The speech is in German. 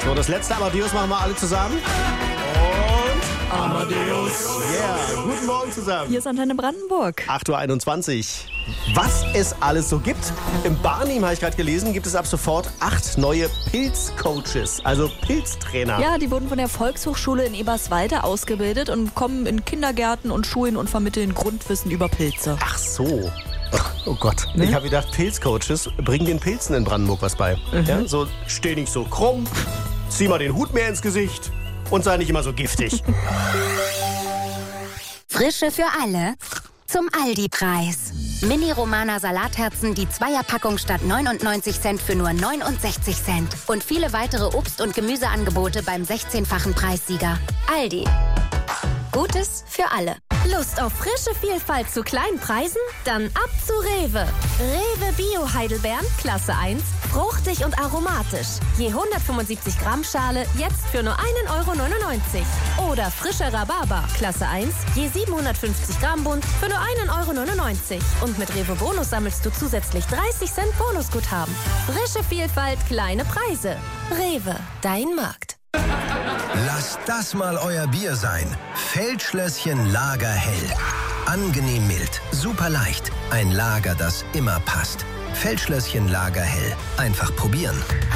So, das letzte Amadeus machen wir alle zusammen. Und Amadeus. Yeah, guten Morgen zusammen. Hier ist Antenne Brandenburg. 8.21 Uhr. Was es alles so gibt. Im Barnim, habe ich gerade gelesen, gibt es ab sofort 8 neue Pilzcoaches, also Pilztrainer. Ja, die wurden von der Volkshochschule in Eberswalde ausgebildet und kommen in Kindergärten und Schulen und vermitteln Grundwissen über Pilze. Ach so. Oh Gott. Ich habe gedacht, Pilzcoaches bringen den Pilzen in Brandenburg was bei. Ja, so, steh nicht so krumm, zieh mal den Hut mehr ins Gesicht und sei nicht immer so giftig. Frische für alle zum Aldi-Preis. Mini-Romana Salatherzen, die Zweierpackung statt 99 Cent für nur 69 Cent. Und viele weitere Obst- und Gemüseangebote beim 16-fachen Preissieger. Aldi. Gutes für alle. Lust auf frische Vielfalt zu kleinen Preisen? Dann ab zu Rewe. Rewe Bio Heidelbeeren, Klasse 1, fruchtig und aromatisch. Je 175 Gramm Schale, jetzt für nur 1,99 €. Oder frischer Rhabarber, Klasse 1, je 750 Gramm Bund, für nur 1,99 €. Und mit Rewe Bonus sammelst du zusätzlich 30 Cent Bonusguthaben. Frische Vielfalt, kleine Preise. Rewe, dein Markt. Lasst das mal euer Bier sein. Feldschlösschen Lagerhell. Angenehm mild, super leicht. Ein Lager, das immer passt. Feldschlösschen Lagerhell. Einfach probieren.